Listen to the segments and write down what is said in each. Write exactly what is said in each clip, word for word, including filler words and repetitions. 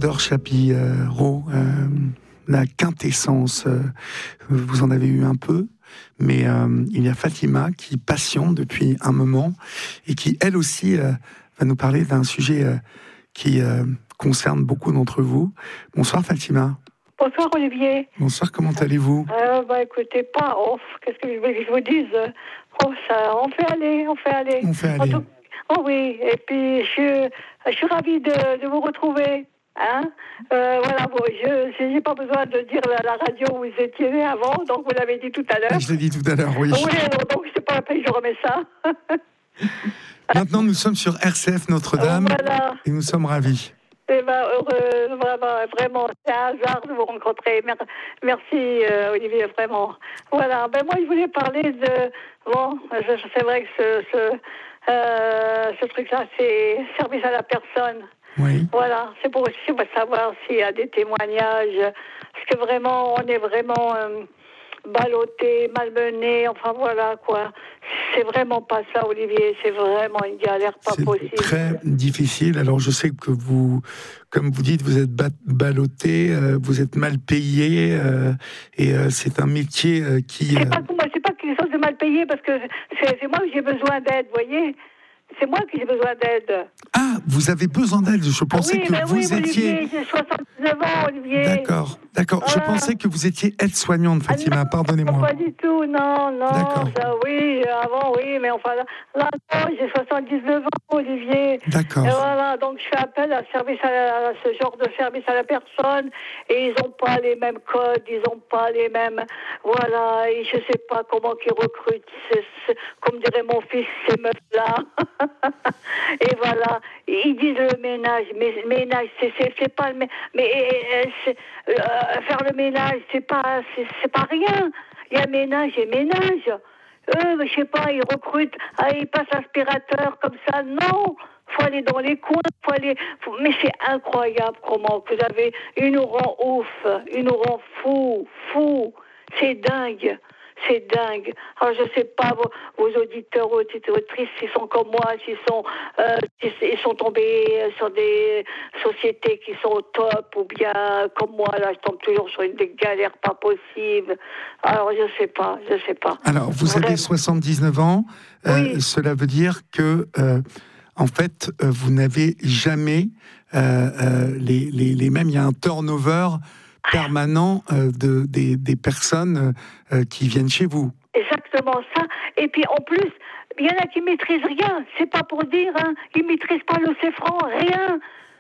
J'adore Chapiro, euh, la quintessence. Euh, vous en avez eu un peu, mais euh, il y a Fatima qui patiente depuis un moment et qui, elle aussi, euh, va nous parler d'un sujet euh, qui euh, concerne beaucoup d'entre vous. Bonsoir Fatima. Bonsoir Olivier. Bonsoir, comment allez-vous? euh, Bah écoutez, pas off. Qu'est-ce que je veux que je vous dise? Oh, ça, on fait aller, on fait aller. On fait En aller. tout- Oh oui, et puis je, je suis ravie de, de vous retrouver. Hein euh, voilà, bon, je n'ai pas besoin de dire à la radio où vous étiez avant, donc vous l'avez dit tout à l'heure. Je l'ai dit tout à l'heure, oui. Oui, alors donc c'est pas la peine que je remets ça. Maintenant, nous sommes sur R C F Notre-Dame Voilà. et nous sommes ravis. Eh ben, heureux, vraiment, vraiment, c'est un hasard de vous rencontrer. Mer- Merci, euh, Olivier, vraiment. Voilà, ben moi, je voulais parler de... Bon, je- c'est vrai que ce, ce, euh, ce truc-là, c'est service à la personne. Oui. Voilà, c'est pour aussi pour savoir s'il y a des témoignages, parce que vraiment, on est vraiment euh, ballotté, malmené, enfin voilà, quoi. C'est vraiment pas ça, Olivier, c'est vraiment une galère pas C'est possible. très difficile. Alors, je sais que vous, comme vous dites, vous êtes ba- ballotté, euh, vous êtes mal payé, euh, et euh, c'est un métier euh, qui... C'est euh, pas que moi, c'est pas quelque chose de mal payé, parce que c'est, c'est moi que j'ai besoin d'aide, vous voyez. C'est moi qui j'ai besoin d'aide. Ah, vous avez besoin d'aide. Je Ah pensais oui, que mais vous oui, étiez... Olivier, j'ai soixante-dix-neuf ans, Olivier. D'accord, d'accord. Je Ah. pensais que vous étiez aide-soignante, Ah Fatima, non, pardonnez-moi. pas du tout, non, non. D'accord. Ça, oui, avant, oui, mais enfin, là, là non, j'ai soixante-dix-neuf ans, Olivier. D'accord. Et voilà, donc je fais appel à, service à, la- à ce genre de service à la personne, et ils n'ont pas les mêmes codes, ils n'ont pas les mêmes... Voilà, et je ne sais pas comment ils recrutent, c'est, c'est, comme dirait mon fils, ces meufs-là. Et voilà, ils disent le ménage, mais le ménage, c'est, c'est, c'est pas le ménage, mais euh, c'est, euh, faire le ménage, c'est pas, c'est, c'est pas rien. Il y a ménage et ménage. Eux, je sais pas, ils recrutent, ah, ils passent aspirateur comme ça. Non, faut aller dans les coins, faut aller. Faut... Mais c'est incroyable comment que vous avez. Ils nous rend ouf, ils nous rend fou, fou. C'est dingue. C'est dingue. Alors, je sais pas, vos, vos auditeurs ou auditrices, s'ils sont comme moi, s'ils sont, euh, s'ils sont tombés sur des sociétés qui sont au top, ou bien, comme moi, là, je tombe toujours sur une des galères pas possibles. Alors, je sais pas, je sais pas. Alors, vous Vraiment. avez soixante-dix-neuf ans. Euh, Oui. Cela veut dire que, euh, en fait, euh, vous n'avez jamais euh, euh, les, les, les mêmes. Il y a un turnover permanent euh, de, des, des personnes euh, qui viennent chez vous. Exactement ça. Et puis en plus, il y en a qui maîtrisent rien. C'est pas pour dire, hein. Ils maîtrisent pas le céfran, rien.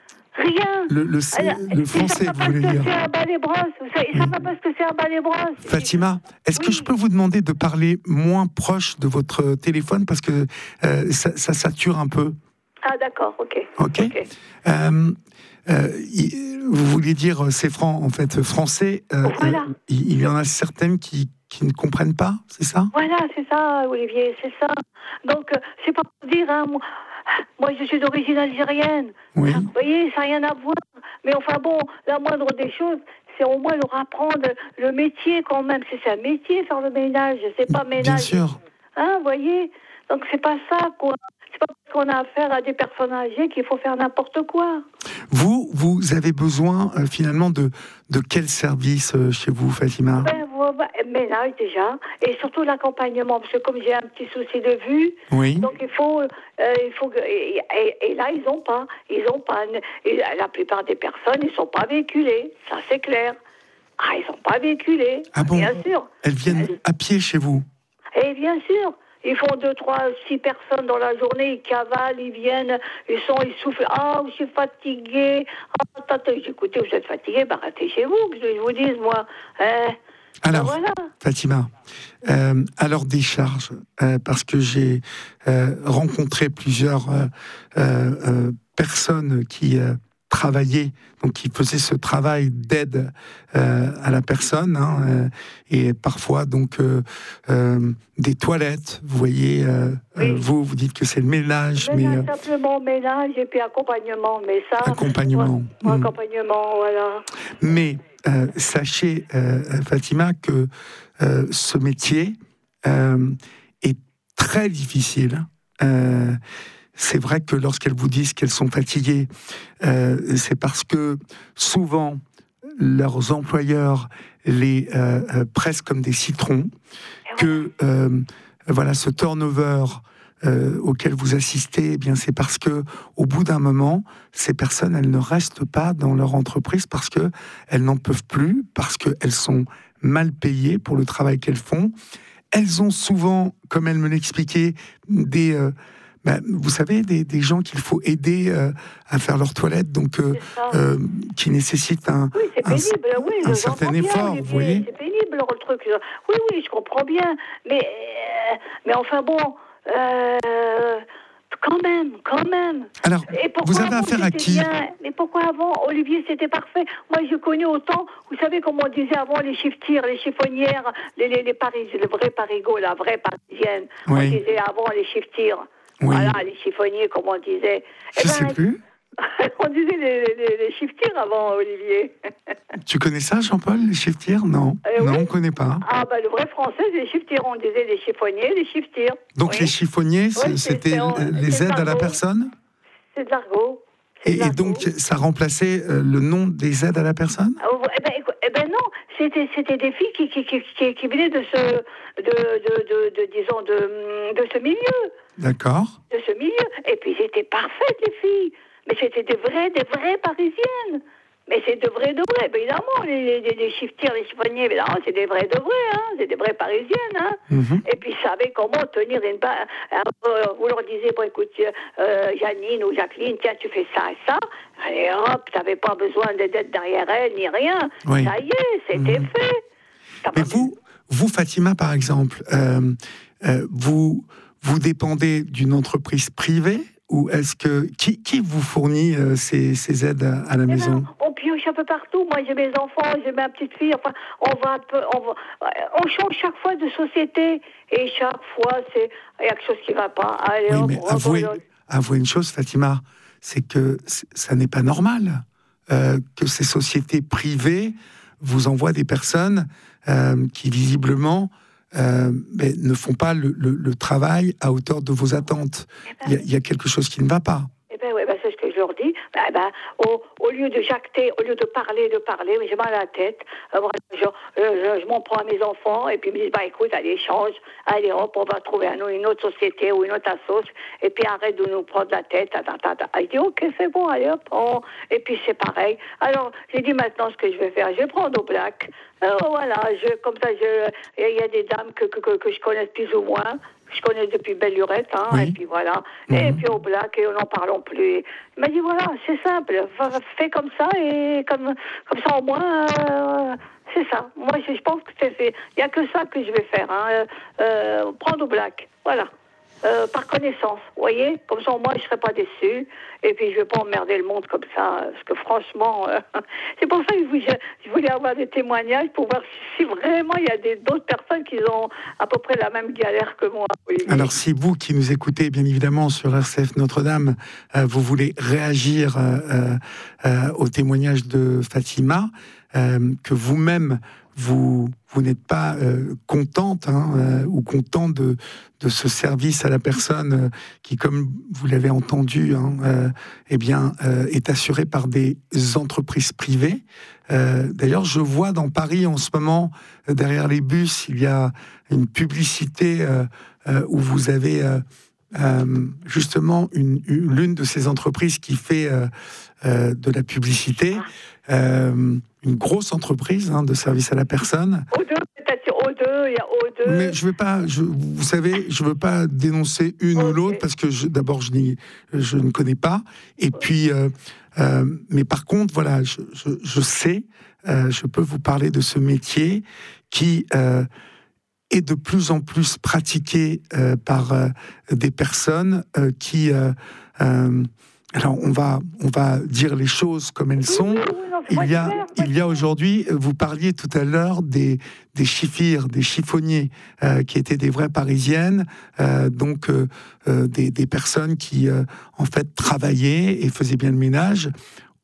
Rien. Le, le, c- Alors, le français, vous voulez dire. Ils savent pas ce que c'est un balai brosse. Ils savent pas ce que c'est un balai brosse. Fatima, est-ce Oui. que je peux vous demander de parler moins proche de votre téléphone parce que euh, ça, ça sature un peu? Ah d'accord, ok. Ok. okay. Euh, euh, il, vous vouliez dire c'est franc, en fait, français. Euh, Voilà. euh, il, il y en a certaines qui, qui ne comprennent pas, c'est ça? Voilà, c'est ça, Olivier, c'est ça. Donc, euh, c'est pas pour dire, hein, moi, moi je suis d'origine algérienne. Oui. Vous voyez, ça n'a rien à voir. Mais enfin bon, la moindre des choses, c'est au moins leur apprendre le métier quand même. C'est, c'est un métier, faire le ménage. C'est pas ménage. Bien sûr. Hein, vous voyez? Donc, c'est pas ça, quoi. C'est pas parce qu'on a affaire à des personnes âgées qu'il faut faire n'importe quoi. Vous, vous avez besoin euh, finalement de, de quel service euh, chez vous, Fatima? Ben, voilà, ménage déjà, et surtout l'accompagnement, parce que comme j'ai un petit souci de vue, Oui. donc il faut, euh, il faut que, et, et, et là ils ont pas, ils ont pas, et la plupart des personnes ils sont pas véhiculées, ça c'est clair. Ah, ils sont pas véhiculés, Ah bon? bien sûr. Elles viennent à pied chez vous? Et bien sûr. Ils font deux, trois, six personnes dans la journée, ils cavalent, ils viennent, ils sont, ils soufflent. Ah, je suis fatigué. Ah, attendez, écoutez, vous êtes fatigué, bah restez chez vous, que je vous dise, moi. Hein, Alors, ben voilà. Fatima, euh, alors des charges, euh, parce que j'ai euh, rencontré plusieurs euh, euh, personnes qui euh, travaillaient, donc qui faisaient ce travail d'aide euh, à la personne, hein, euh, et parfois donc euh, euh, des toilettes. Vous voyez, euh, Oui. euh, vous vous dites que c'est le ménage, mais Ménage, euh, simplement ménage et puis accompagnement, mais ça... accompagnement. Ouais, Mm. accompagnement, voilà. Mais euh, sachez, euh, Fatima, que euh, ce métier euh, est très difficile. Euh, c'est vrai que lorsqu'elles vous disent qu'elles sont fatiguées, euh, c'est parce que souvent leurs employeurs les euh, euh, pressent comme des citrons, que euh, voilà, ce turnover euh, auquel vous assistez, eh bien, c'est parce que au bout d'un moment, ces personnes, elles ne restent pas dans leur entreprise parce que elles n'en peuvent plus, parce qu'elles sont mal payées pour le travail qu'elles font. Elles ont souvent, comme elle me l'expliquait, des euh, ben, vous savez, des, des gens qu'il faut aider euh, à faire leur toilette, donc euh, euh, qui nécessitent un, oui, c'est pénible, un, oui, un certain bien, effort, Olivier, vous voyez. C'est pénible, le truc. Oui, oui, je comprends bien, mais, euh, mais enfin bon, euh, quand même, quand même. Alors, vous avez affaire à qui? Bien, mais pourquoi avant, Olivier, c'était parfait. Moi, je connais autant, vous savez comment on disait avant, les chiffetières, les chiffonnières, les, les, les Parisiens, le vrai parigot, la vraie parisienne. Oui. On disait avant les chiffetières. Oui. Voilà, les chiffonniers, comme on disait. Je ne eh ben, sais plus. On disait les, les, les chiffetières avant, Olivier. Tu connais ça, Jean-Paul, les chiffetières? Non, euh, non, oui. On ne connaît pas. Ah, bah le vrai français, c'est les chiffetières. On disait les chiffonniers, les chiffetières. Donc oui. les chiffonniers, oui, c'était les aides à la personne? C'est de l'argot. Et, et donc, ça remplaçait euh, le nom des aides à la personne? oh, eh, ben, eh ben non, c'était, c'était des filles qui, qui, qui, qui, qui venaient de ce, de, de, de, de, disons, de, de ce milieu. D'accord. De ce milieu. Et puis, c'était parfaites, les filles. Mais c'était des vraies, des vraies Parisiennes. Mais c'est de vrais de vrais, évidemment. Les, les, les chiffetières, les chiffonniers, évidemment, c'est des vrais de vrais, hein. C'est des vraies Parisiennes, hein. Mm-hmm. Et puis, ils savaient comment tenir une... Euh, vous leur disiez, bon, écoute, euh, Janine ou Jacqueline, tiens, tu fais ça et ça. Allez, hop, tu n'avais pas besoin d'être derrière elle, ni rien. Oui. Ça y est, c'était mm-hmm. fait. Ça Mais vous, vous, Fatima, par exemple, euh, euh, vous, vous dépendez d'une entreprise privée? Ou est-ce que qui, qui vous fournit euh, ces, ces aides à, à la eh maison? Ben, on pioche un peu partout. Moi, j'ai mes enfants, j'ai ma petite fille. Enfin, on va, on va, on change chaque fois de société et chaque fois, c'est il y a quelque chose qui ne va pas. Allez, oui, on, mais on, avouez, on... avouez une chose, Fatima, c'est que ça n'est pas normal euh, que ces sociétés privées vous envoient des personnes euh, qui visiblement Euh, mais ne font pas le, le, le travail à hauteur de vos attentes. Il y, y a quelque chose qui ne va pas. Eh ben, ouais, ben, c'est ce que je leur dis. Ben, ben, au, au lieu de jacter, au lieu de parler, de parler, mais j'ai mal à la tête. Euh, je, je, je, je m'en prends à mes enfants et puis ils me disent, bah, écoute, allez, change, allez, hop, on va trouver un, une autre société ou une autre assoce et puis arrête de nous prendre la tête. Ta, ta, ta. Je dis, ok, c'est bon, allez, hop. On... Et puis c'est pareil. Alors, j'ai dit maintenant ce que je vais faire. Je vais prendre au black. Euh, voilà, je, comme ça, il y a des dames que, que, que, que je connais plus ou moins. Je connais depuis belle lurette, hein, oui. Et puis voilà. Mmh. Et puis au black, et n'en parlons plus. Il m'a dit, voilà, c'est simple, fais comme ça, et comme, comme ça au moins, euh, c'est ça. Moi, je, je pense que c'est fait. Il n'y a que ça que je vais faire, hein, euh, prendre au black, voilà. Euh, par connaissance, vous voyez, comme ça au moins je ne serai pas déçue et puis je ne vais pas emmerder le monde comme ça, parce que franchement, euh, c'est pour ça que je, je voulais avoir des témoignages pour voir si, si vraiment il y a des, d'autres personnes qui ont à peu près la même galère que moi. Oui. Alors si vous qui nous écoutez bien évidemment sur R C F Notre-Dame, euh, vous voulez réagir euh, euh, au témoignage de Fatima, euh, que vous-même vous, vous n'êtes pas euh, contente hein, euh, ou content de, de ce service à la personne euh, qui, comme vous l'avez entendu, hein, euh, eh bien, euh, est assurée par des entreprises privées. Euh, d'ailleurs, je vois dans Paris en ce moment, euh, derrière les bus, il y a une publicité euh, euh, où vous avez euh, euh, justement une, une, l'une de ces entreprises qui fait euh, euh, de la publicité. Euh, une grosse entreprise hein, de service à la personne. O deux, peut-être O deux, il y a O deux. Mais je veux pas, je, vous savez, je veux pas dénoncer une okay. ou l'autre parce que je, d'abord je, je ne connais pas. Et puis, euh, euh, mais par contre, voilà, je, je, je sais, euh, je peux vous parler de ce métier qui euh, est de plus en plus pratiqué euh, par euh, des personnes euh, qui euh, euh, alors, on va, on va dire les choses comme elles sont. Il y a, il y a aujourd'hui, vous parliez tout à l'heure des, des chiffirs, des chiffonniers, euh, qui étaient des vraies Parisiennes, euh, donc euh, euh, des, des personnes qui, euh, en fait, travaillaient et faisaient bien le ménage.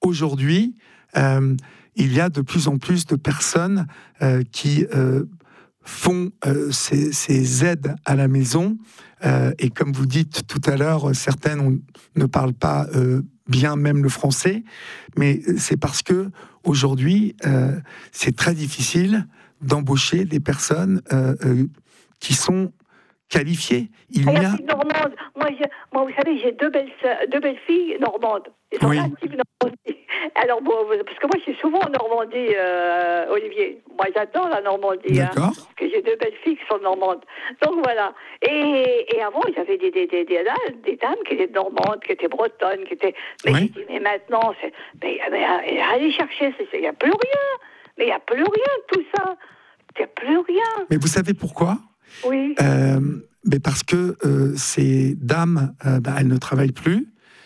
Aujourd'hui, euh, il y a de plus en plus de personnes euh, qui euh, font euh, ces, ces aides à la maison. Euh, et comme vous dites tout à l'heure, certaines on, ne parlent pas euh, bien même le français, mais c'est parce que aujourd'hui, euh, c'est très difficile d'embaucher des personnes euh, euh, qui sont qualifiées. Il ah, y a... normande. Moi, moi, vous savez, j'ai deux belles, deux belles filles normandes. Elles sont oui. natives Normandie. Alors, bon, parce que moi, je suis souvent en Normandie, euh, Olivier. Moi, j'adore la Normandie. D'accord. Hein, parce que j'ai deux belles filles qui sont normandes. Donc, voilà. Et, et avant, j'avais des, des, des, des, des dames qui étaient normandes, qui étaient bretonnes, qui étaient... Mais oui. j'ai dit, mais maintenant, c'est... Mais, mais allez chercher, il n'y a plus rien. Mais il n'y a plus rien de tout ça. Il n'y a plus rien. Mais vous savez pourquoi ? Oui. Euh, mais parce que euh, ces dames, euh, bah, elles ne travaillent plus.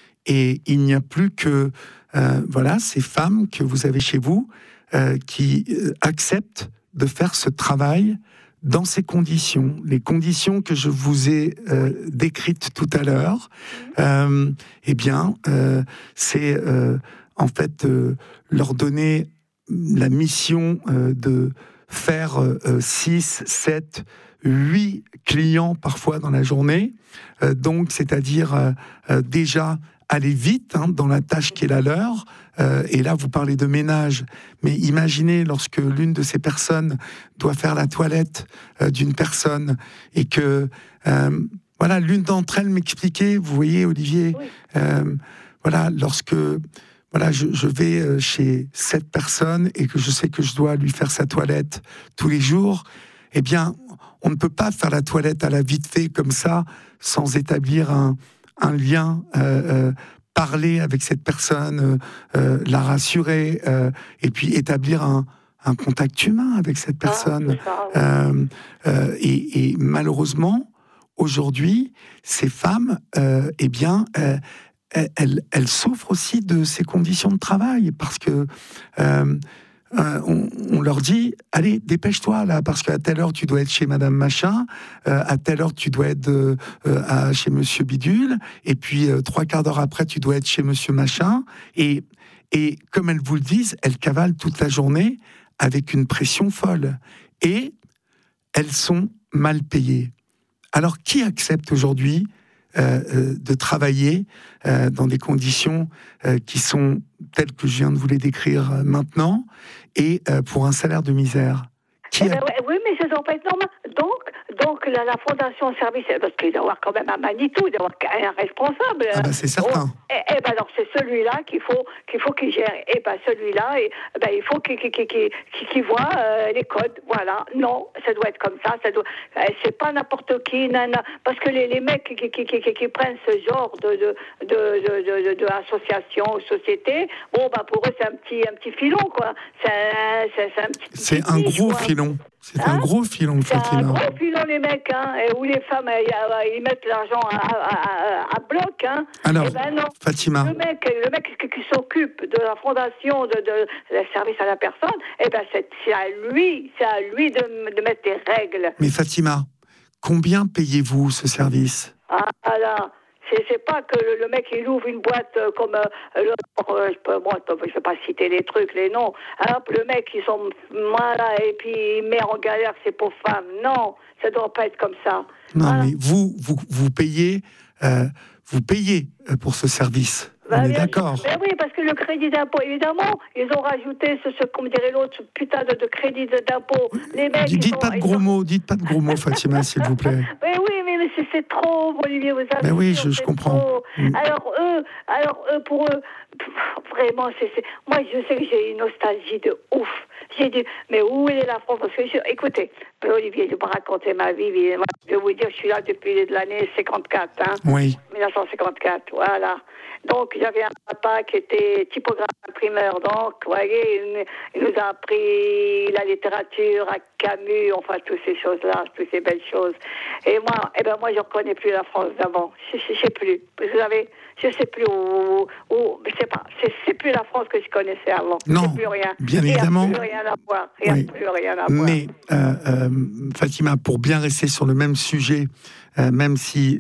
Et il n'y a plus que euh, voilà, ces femmes que vous avez chez vous euh, qui euh, acceptent de faire ce travail dans ces conditions. Les conditions que je vous ai euh, décrites tout à l'heure, euh, eh bien, euh, c'est euh, en fait euh, leur donner la mission euh, de faire six, sept, huit clients parfois dans la journée. Euh, donc, c'est-à-dire euh, euh, déjà aller vite hein, dans la tâche qui est la leur. Euh, et là, vous parlez de ménage. Mais imaginez lorsque l'une de ces personnes doit faire la toilette euh, d'une personne et que, euh, voilà, l'une d'entre elles m'expliquait, vous voyez, Olivier, oui. euh, voilà, lorsque voilà, je, je vais chez cette personne et que je sais que je dois lui faire sa toilette tous les jours, eh bien, on ne peut pas faire la toilette à la vite fait comme ça, sans établir un, un lien, euh, euh, parler avec cette personne, euh, euh, la rassurer, euh, et puis établir un, un contact humain avec cette personne. Ah, c'est ça, oui. euh, euh, et, et malheureusement, aujourd'hui, ces femmes, euh, eh bien, euh, elles, elles souffrent aussi de ces conditions de travail, parce que euh, Euh, on, on leur dit, allez, dépêche-toi là, parce qu'à telle heure tu dois être chez Madame Machin, euh, à telle heure tu dois être euh, à, chez Monsieur Bidule, et puis euh, trois quarts d'heure après tu dois être chez Monsieur Machin, et, et comme elles vous le disent, elles cavalent toute la journée avec une pression folle, et elles sont mal payées. Alors qui accepte aujourd'hui Euh, euh, de travailler euh, dans des conditions euh, qui sont telles que je viens de vous les décrire euh, maintenant, et euh, pour un salaire de misère. Qui eh ben, a... ouais, oui, mais ça ne doit pas être normal. Donc, donc la, la Fondation Service, parce qu'il doit y avoir quand même un Manitou, il doit y avoir un responsable. Ah ben c'est certain. Oh, et, et ben alors c'est celui-là qu'il faut qu'il faut qu'il gère. Et ben celui-là, et, ben il faut qu'il qu'il, qu'il, qu'il, qu'il voit euh, les codes. Voilà. Non, ça doit être comme ça. Ça doit. Euh, c'est pas n'importe qui, nana. Parce que les, les mecs qui, qui, qui, qui, qui prennent ce genre de de de de, de, de, de association ou société, bon ben pour eux c'est un petit un petit filon quoi. C'est c'est, c'est un petit. C'est petit un niche, gros quoi. filon. C'est hein un gros filon, c'est Fatima. un gros filon, les mecs, hein, et où les femmes, ils mettent l'argent à, à, à, à bloc, hein. Alors, eh ben non. Fatima. Le mec, le mec qui, qui s'occupe de la fondation de, de, de service à la personne, eh ben c'est, c'est à lui, c'est à lui de, de mettre des règles. Mais Fatima, combien payez-vous ce service ? Ah là. C'est, c'est pas que le, le mec il ouvre une boîte euh, comme euh, le, euh, je peux, bon, je vais pas citer les trucs, les noms. Alors le mec ils sont voilà et puis il met en galère ses pauvres femmes. Non, ça doit pas être comme ça. Non, voilà. mais vous, vous, vous payez, euh, vous payez pour ce service. Bah, On est bien d'accord. sûr. Mais oui, parce que le crédit d'impôt, évidemment, ils ont rajouté ce, ce comme dirait l'autre, ce putain de, de crédit d'impôt. Les mecs, dites ils pas sont, de gros sont... mots, dites pas de gros mots, Fatima, s'il vous plaît. Mais oui, mais, mais c'est, c'est trop, Olivier, vous savez. Mais oui, je, je comprends. Mm. Alors eux, alors eux, pour eux, pff, vraiment, c'est, c'est... moi, je sais que j'ai une nostalgie de ouf. J'ai dit, mais où est la France? Parce que, je... écoutez, Olivier, je vais pas raconter ma vie. Je vais vous dire, je suis là depuis l'année cinquante-quatre, hein. Oui. dix-neuf cent cinquante-quatre, voilà. Donc, j'avais un papa qui était typographe imprimeur. Donc, vous voyez, il, il nous a appris la littérature à Camus, enfin, toutes ces choses-là, toutes ces belles choses. Et moi, eh ben, moi, je ne reconnais plus la France d'avant. Je ne sais plus. Vous savez, je ne sais plus où, où c'est pas, c'est, c'est plus la France que je connaissais avant. Non, c'est plus rien. bien évidemment. Il n'y a plus rien à voir. Il n'y oui. a plus rien à voir. Mais, euh, euh, Fatima, pour bien rester sur le même sujet, euh, même si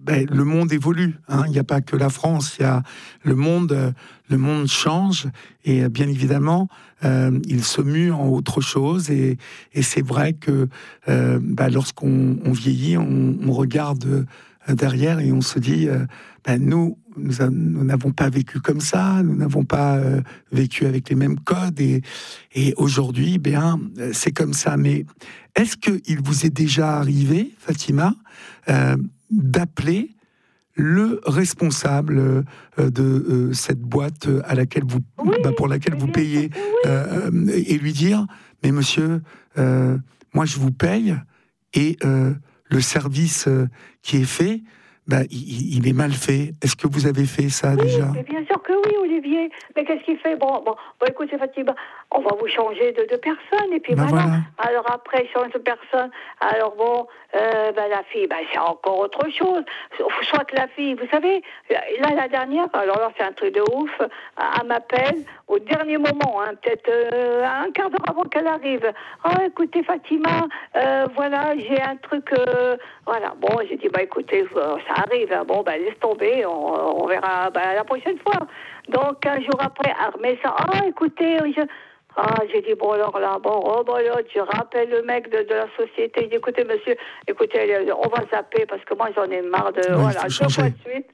ben, le monde évolue. Hein. Il n'y a pas que la France. Il y a le monde. Euh, le monde change et euh, bien évidemment, euh, il se mue en autre chose. Et, et c'est vrai que euh, ben, lorsqu'on on vieillit, on, on regarde euh, derrière et on se dit, euh, ben, nous, nous, a, nous n'avons pas vécu comme ça. Nous n'avons pas euh, vécu avec les mêmes codes. Et, et aujourd'hui, ben, c'est comme ça. Mais est-ce qu'il vous est déjà arrivé, Fatima, euh, d'appeler le responsable euh, de euh, cette boîte à laquelle vous, oui, bah, pour laquelle vous payez, oui. euh, et lui dire, mais monsieur, euh, moi je vous paye, et euh, le service euh, qui est fait, bah, il, il est mal fait. Est-ce que vous avez fait ça oui, déjà? Mais bien sûr que oui, Olivier. Mais qu'est-ce qu'il fait? Bon, bon, bon écoutez, Fatima, on va vous changer de, de personne, et puis Ben voilà. voilà. Alors après, change de personne. Alors bon, euh, ben, la fille, ben, c'est encore autre chose. Soit que la fille, vous savez, là, la dernière, alors là, c'est un truc de ouf, elle m'appelle au dernier moment, hein, peut-être euh, un quart d'heure avant qu'elle arrive. Oh, écoutez, Fatima, euh, voilà, j'ai un truc, euh, voilà. Bon, j'ai dit, bah écoutez, ça arrive, hein. Bon, ben, laisse tomber, on, on verra ben, la prochaine fois. Donc, un jour après, elle remet ça. Ah, oh, écoutez, je... Ah, j'ai dit, bon, alors là, bon, oh, bon, là, je rappelle le mec de, de la société. Il dit, écoutez, monsieur, écoutez, on va zapper parce que moi, j'en ai marre de... Oui, voilà, deux fois de suite.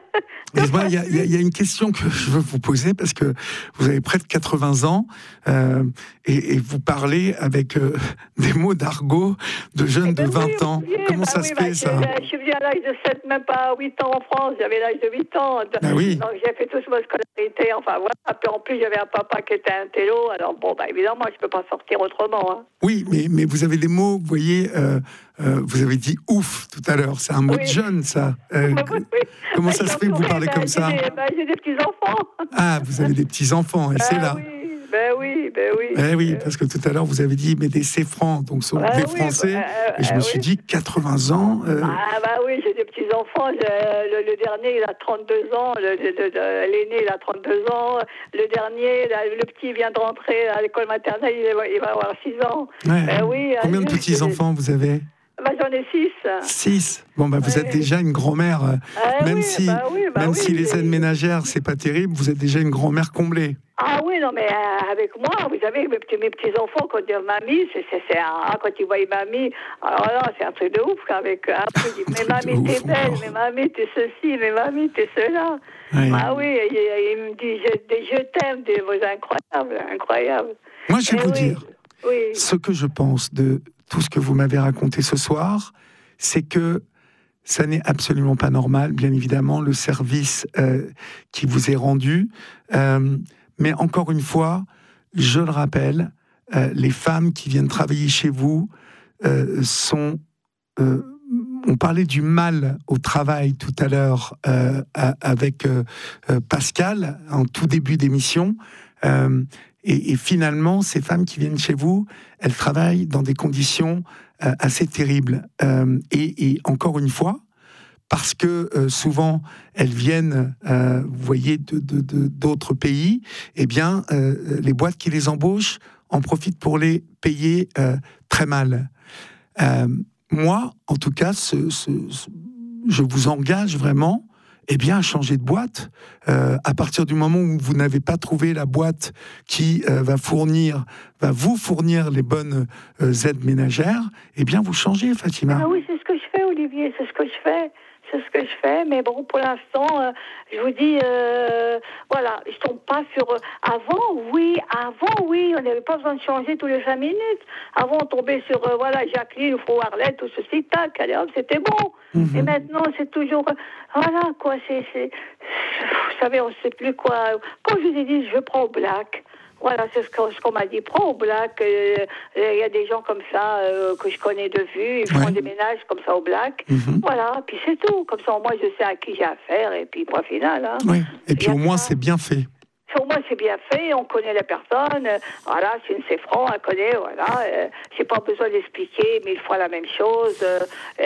Il y, y, y a une question que je veux vous poser parce que vous avez près de quatre-vingts ans euh, et, et vous parlez avec euh, des mots d'argot de jeunes eh ben de vingt oui, ans. Oui, Comment bah ça oui, se bah fait, ça Je suis venue à l'âge de sept, même pas huit ans en France. J'avais l'âge de huit ans. Bah oui. Donc j'ai fait toute ma scolarité. Enfin voilà. Puis en plus, j'avais un papa qui était un télo. Alors bon, bah évidemment, je ne peux pas sortir autrement. Hein. Oui, mais, mais vous avez des mots, vous voyez... Euh, Euh, vous avez dit ouf tout à l'heure, c'est un mot oui. de jeune, ça. Euh, oui, oui. Comment ça se fait que vous parlez ben, comme ça? J'ai des, ben, j'ai des petits-enfants. Ah, vous avez des petits-enfants, et ben c'est là. Oui. Ben oui, ben oui. Eh oui, parce que tout à l'heure, vous avez dit, mais des c'est francs, donc sont ben des oui, Français. Euh, et je me euh, suis oui. dit, quatre-vingts ans... Euh... Ah bah oui, j'ai des petits-enfants. Le, le dernier, il a trente-deux ans. Le, le, le, l'aîné, il a trente-deux ans. Le dernier, le, le petit vient de rentrer à l'école maternelle, il va, il va avoir six ans. Ouais. Ben oui, Combien de petits-enfants vous avez? Bah, j'en ai six. Six. Bon, bah, vous ouais. êtes déjà une grand-mère. Ah, même oui, si, bah, oui, bah, même oui, si les aides ménagères, c'est pas terrible, vous êtes déjà une grand-mère comblée. Ah oui, non, mais euh, avec moi, vous savez, mes petits, mes petits-enfants, quand ils disent mamie, c'est, c'est, c'est un, quand ils voient mamie, alors là, c'est un truc de ouf, avec un peu, ils disent, mais mamie, t'es belle, mais mamie, t'es ceci, mais mamie, t'es cela. Oui. Ah oui, ils il me disent, je, je t'aime, des mots incroyables, incroyables. Moi, je vais Et vous oui, dire, oui. ce que je pense de tout ce que vous m'avez raconté ce soir, c'est que ça n'est absolument pas normal, bien évidemment, le service euh, qui vous est rendu. Euh, mais encore une fois, je le rappelle, euh, les femmes qui viennent travailler chez vous euh, sont... Euh, on parlait du mal au travail tout à l'heure euh, avec euh, Pascal, en tout début d'émission. Euh, et, et finalement, ces femmes qui viennent chez vous, elles travaillent dans des conditions euh, assez terribles. Euh, et, et encore une fois, parce que euh, souvent elles viennent, euh, vous voyez, de, de, de, d'autres pays, eh bien, euh, les boîtes qui les embauchent en profitent pour les payer euh, très mal. Euh, moi, en tout cas, ce, ce, ce, je vous engage vraiment, eh bien, à changer de boîte. Euh, à partir du moment où vous n'avez pas trouvé la boîte qui euh, va fournir, va vous fournir les bonnes euh, aides ménagères, eh bien, vous changez, Fatima. Ah oui, c'est ce que je fais, Olivier, c'est ce que je fais. C'est ce que je fais, mais bon, pour l'instant, euh, je vous dis, euh, voilà, je tombe pas sur... Euh, avant, oui, avant, oui, on n'avait pas besoin de changer tous les cinq minutes. Avant, on tombait sur, euh, voilà, Jacqueline, ou Arlette, tout ceci, tac, allez hop, c'était bon. Mm-hmm. Et maintenant, c'est toujours... Euh, voilà, quoi, c'est, c'est... Vous savez, on ne sait plus quoi... Quand je vous ai dit, je prends au black... Voilà, c'est ce qu'on, ce qu'on m'a dit. Prends au black. Il euh, y a des gens comme ça euh, que je connais de vue. Ils font ouais. des ménages comme ça au black. Mm-hmm. Voilà, puis c'est tout. Comme ça, au moins, je sais à qui j'ai affaire. Et puis, point final. Hein. Oui. Et puis, au moins, ça. c'est bien fait. Au moins, c'est bien fait, on connaît la personne, euh, voilà, c'est une c'est franc, elle connaît, voilà, euh, j'ai pas besoin d'expliquer mille fois la même chose, euh,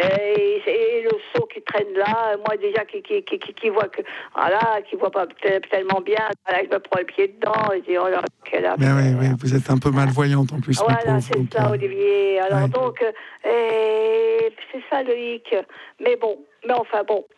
et, et le seau qui traîne là, moi déjà qui qui qui qui, qui voit que, voilà, qui voit pas t- tellement bien, voilà, je me prends le pied dedans, et je dis, oh là, quelle affaire. Mais oui, oui, vous êtes un peu malvoyante en plus, voilà, pauvre, c'est donc, ça, euh... Olivier, alors ouais. donc, euh, et c'est ça le hic, mais bon. Mais enfin bon,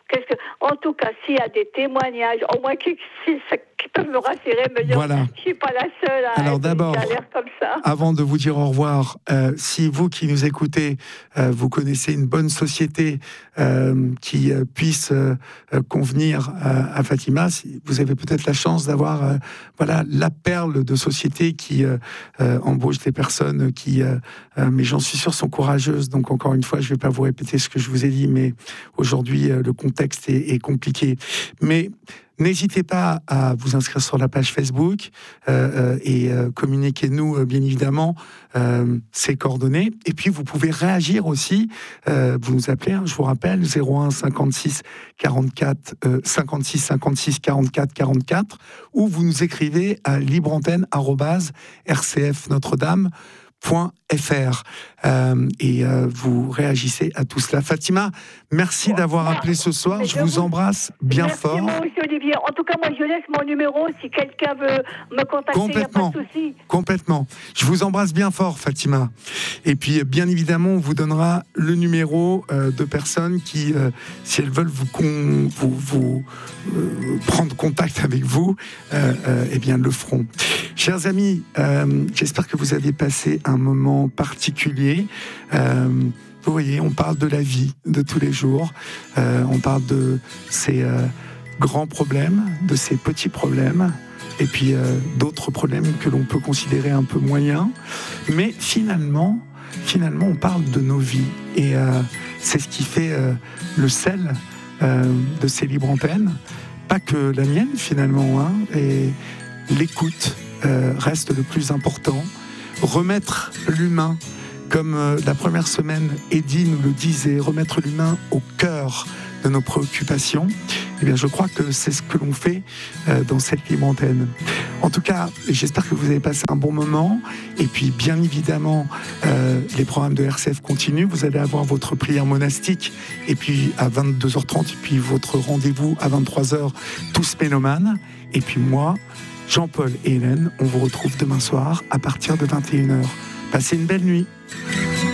Qu'est-ce que, en tout cas, s'il y a des témoignages, au moins qui, qui, qui peuvent me rassurer, me dire, voilà. je suis pas la seule à Alors être d'abord, une galère comme ça. Avant de vous dire au revoir, euh, si vous qui nous écoutez, euh, vous connaissez une bonne société euh, qui euh, puisse euh, convenir à, à Fatima, si vous avez peut-être la chance d'avoir euh, voilà la perle de société qui euh, euh, embauche des personnes qui, euh, euh, mais j'en suis sûr, sont courageuses. Donc encore une fois, je ne vais pas vous répéter ce que je vous ai dit, mais aujourd'hui euh, le contexte est, est compliqué. Mais n'hésitez pas à vous inscrire sur la page Facebook euh, euh, et euh, communiquez-nous euh, bien évidemment euh, ces coordonnées. Et puis vous pouvez réagir aussi. Euh, vous nous appelez, hein, je vous rappelle, zéro un cinquante-six quarante-quatre euh, cinquante-six cinquante-six quarante-quatre quarante-quatre, ou vous nous écrivez à libreantenne arobase r c f notre dame point f r euh, et euh, vous réagissez à tout cela. Fatima, merci d'avoir appelé ce soir. Je vous embrasse bien merci fort. Moi aussi, Olivier. En tout cas, moi, je laisse mon numéro si quelqu'un veut me contacter. Complètement. Il n'y a pas de souci. Complètement. Je vous embrasse bien fort, Fatima. Et puis, bien évidemment, on vous donnera le numéro euh, de personnes qui, euh, si elles veulent vous, con, vous, vous euh, prendre contact avec vous, euh, euh, eh bien, le feront. Chers amis, euh, j'espère que vous avez passé un moment particulier. Euh, vous voyez, on parle de la vie de tous les jours. Euh, on parle de ces euh, grands problèmes, de ces petits problèmes, et puis euh, d'autres problèmes que l'on peut considérer un peu moyens. Mais finalement, finalement, on parle de nos vies. Et euh, c'est ce qui fait euh, le sel euh, de ces libres antennes. Pas que la mienne, finalement. Hein, et l'écoute euh, reste le plus important. Remettre l'humain, comme euh, la première semaine, Eddie nous le disait, remettre l'humain au cœur de nos préoccupations, eh bien, je crois que c'est ce que l'on fait euh, dans cette libre antenne. En tout cas, j'espère que vous avez passé un bon moment. Et puis, bien évidemment, euh, les programmes de R C F continuent. Vous allez avoir votre prière monastique, et puis à vingt-deux heures trente, et puis votre rendez-vous à vingt-trois heures, tous mélomanes. Et puis moi, Jean-Paul et Hélène, on vous retrouve demain soir à partir de vingt et une heures. Passez une belle nuit.